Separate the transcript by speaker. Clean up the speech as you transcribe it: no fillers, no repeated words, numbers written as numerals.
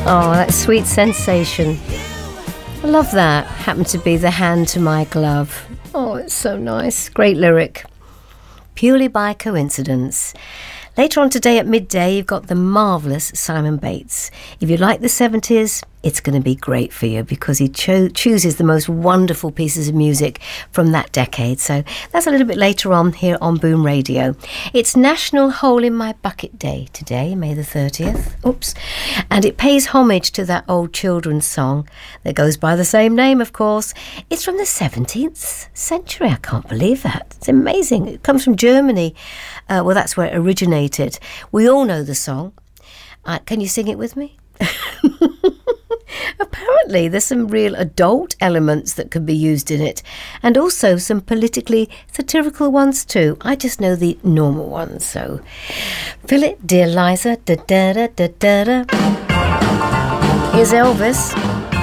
Speaker 1: Oh, that sweet sensation. I love that. Happened to be the hand to my glove. Oh, it's so nice. Great lyric. Purely by coincidence. Later on today at midday, you've got the marvellous Simon Bates. If you like the 70s, it's going to be great for you because he chooses the most wonderful pieces of music from that decade. So that's a little bit later on here on Boom Radio. It's National Hole in My Bucket Day today, May the 30th. Oops. And it pays homage to that old children's song that goes by the same name, of course. It's from the 17th century. I can't believe that. It's amazing. It comes from Germany. Well, that's where it originated. We all know the song. Can you sing it with me? Apparently there's some real adult elements that can be used in it, and also some politically satirical ones too. I just know the normal ones, so fill it, dear Liza. Da da da da da da. Here's Elvis.